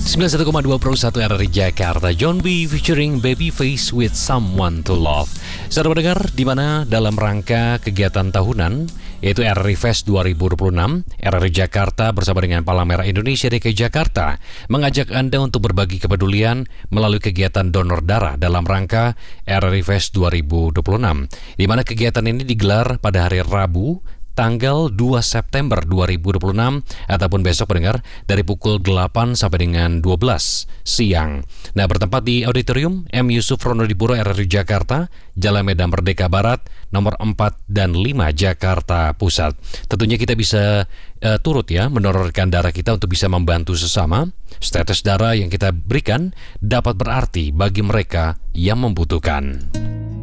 91,21 RRI Jakarta, John B featuring Babyface with Someone to Love. Saudara pendengar, di mana dalam rangka kegiatan tahunan yaitu RRI Fest 2026, RRI Jakarta bersama dengan Palang Merah Indonesia DKI Jakarta mengajak Anda untuk berbagi kepedulian melalui kegiatan donor darah dalam rangka RRI Fest 2026, di mana kegiatan ini digelar pada hari Rabu tanggal 2 September 2026 ataupun besok pendengar dari pukul 8 sampai dengan 12 siang. Nah, bertempat di Auditorium M. Yusuf Ronodipuro RRI Jakarta, Jalan Medan Merdeka Barat, nomor 4 dan 5 Jakarta Pusat. Tentunya kita bisa turut mendonorkan darah kita untuk bisa membantu sesama. Status darah yang kita berikan dapat berarti bagi mereka yang membutuhkan.